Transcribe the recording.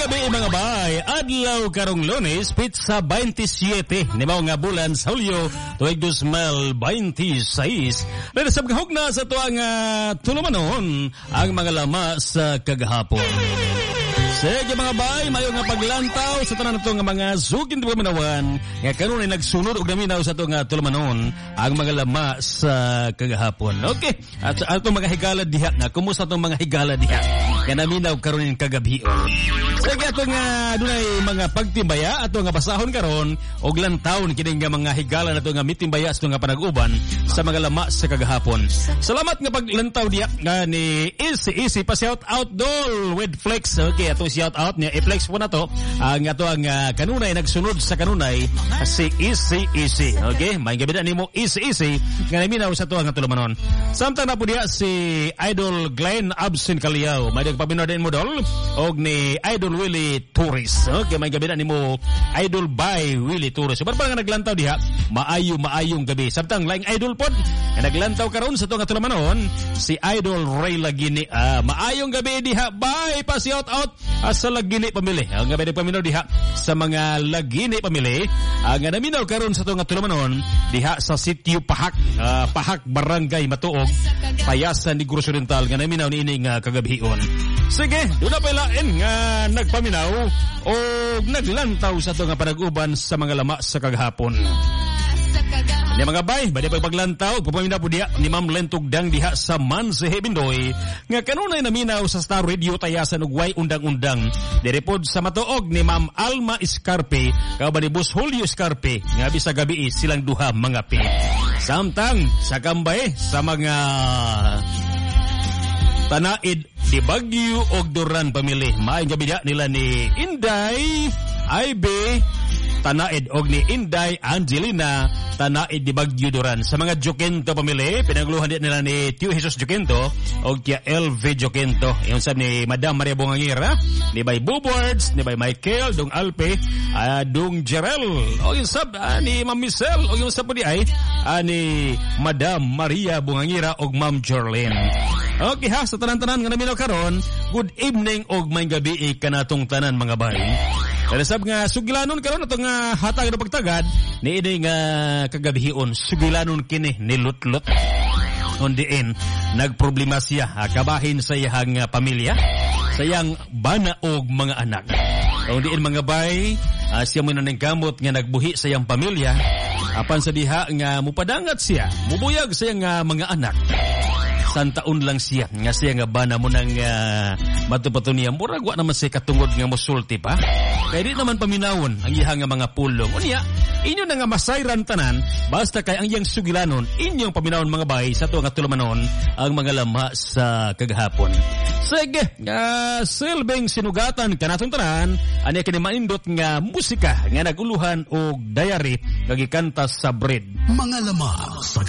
gabi mga bay, adlaw karong Lunes, pizza 27 ni mao nga bulan sa Hulyo tuig 2026. Resab gahog na sa tuang tulumanon ang mga lama sa kagahapon. Sige mga bay, mayo nga paglantaw sa tanan nato nga mga sugin di paminawan nga kanunay nagsunod og naminaw sa ato nga tulumanon ang mga lama sa kagahapon. Okay, at ato mga higala diha nga kumusta tong mga higala diha nga naminaw karon ning kagabi. Sige ato nga dunay mga pagtimbaya ato nga basahon karon og lantawon kini nga mga higala nato nga mitimbaya sa nga panag-uban sa mga lama sa kagahapon. Salamat nga paglantaw diha nga ni Easy pa shout out dol with flex. Okay, ato shout out niya i-flex po na to ang ato ang kanunay nagsunod sa kanunay si Easy. Okay, may gabi na nimo Easy nga naminaw sa to ang tulumanon. Samtang na po diha si Idol Glenn Absen Caliao, may nagpabino din mo dol og ni Idol Willie Torres. Okay, may gabi na nimo Idol by Willie Torres. So parang naglantaw diha, maayong gabi. Samtang laing Idol pod nga naglantaw karon sa to nga tulumanon si Idol Ray Lagini. Maayong gabi diha, bye pa shout out sa Lagini pamili. Ang gabi nagpaminaw diha sa mga Lagini pamili nga naminaw karon sa to nga tulumanon diha sa sitio Pahak Barangay Matuog, Payasan Negros Oriental nga naminaw niini nga kagabion. Sige, doon na palain nga nagpaminaw o naglantaw sa to nga panag-uban sa mga lama sa kagahapon. Ni mga bay, badi pagpaglantaw, pupaminaw po diha ni Ma'am Lentugdang diha sa Mansehe Bindoy nga kanunay naminaw sa Star Radio Tayasan ug way undang-undang. Direpod sa matuog ni Ma'am Alma Escarpe kauban ni Boss Julio Escarpe nga bisa gabi silang duha mga pi. Samtang sa kambay sa mga Tanaid di Baguio og Duran pamili. Maayong gabi nila ni Inday Ibe Tanaid og ni Inday Angelina Tanaid di Baguio Duran. Sa mga Jokento pamili, pinagluhan din nila ni Tio Jesus Jokento og Tia LV Jokento. Yung sab ni Madam Maria Bongangira, ni Bay Buboards, ni Bay Michael, Dong Alpe, Dong Jerel, o yung sab ni Ma'am Michelle, o yung sab po di ay ni Madam Maria Bongangira og Ma'am Jorlene. Okay ha, sa tanan-tanan nga naminaw karon, good evening og may gabi kanatong tanan mga bay. Kaya sab nga sugilanon karon ato nga hatag na pagtagad ni ini nga kagabihion sugilanon kini ni Lutlot. Ondiin nagproblema siya kabahin sa iyang pamilya, sa iyang bana og mga anak. Ondiin mga bay, siya mo na nagkamot nga nagbuhi sa iyang pamilya apan sa diha nga mupadangat siya, mubuyag sa iyang mga anak. Santaon lang siya nga siya nga bana mo nang matupato niya murag wa naman siya katungod nga mosulti pa kaya di naman paminawon ang iyang nga mga pulong. Unya inyo na nga masayran tanan basta kay ang iyang sugilanon inyong paminawon mga bay sa tuwa nga tulumanon ang mga lama sa kagahapon. Sige silbing sinugatan kanatong tanan ani kini maindot nga musika nga naguluhan og diary kagikanta sa bread mga lama sa